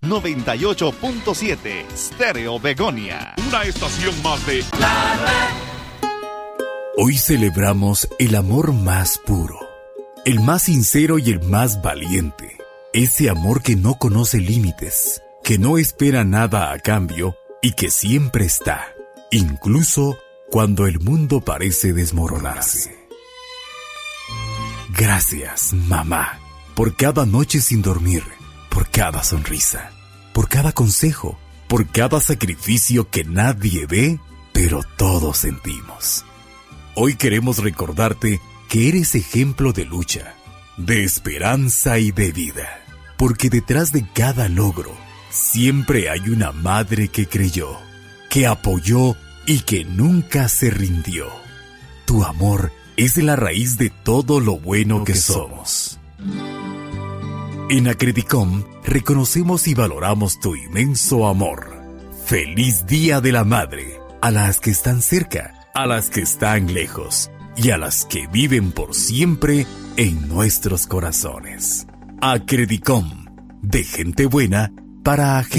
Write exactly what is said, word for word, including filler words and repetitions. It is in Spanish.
noventa y ocho punto siete, Stereo Begonia. Una estación más de La Red. Hoy celebramos el amor más puro, el más sincero y el más valiente. Ese amor que no conoce límites, que no espera nada a cambio y que siempre está, incluso cuando el mundo parece desmoronarse. Gracias, mamá, por cada noche sin dormir, por cada sonrisa, por cada consejo, por cada sacrificio que nadie ve, pero todos sentimos. Hoy queremos recordarte que eres ejemplo de lucha, de esperanza y de vida, porque detrás de cada logro siempre hay una madre que creyó, que apoyó y que nunca se rindió. Tu amor es la raíz de todo lo bueno que somos. En Acredicom reconocemos y valoramos tu inmenso amor. ¡Feliz Día de la Madre! A las que están cerca, a las que están lejos y a las que viven por siempre en nuestros corazones. Acredicom, de gente buena para gente